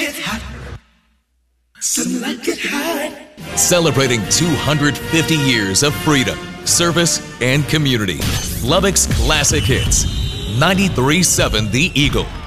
get hot. Sunlight get hot. Celebrating 250 years of freedom, service, and community. Lubbock's Classic Hits. 93.7 The Eagle.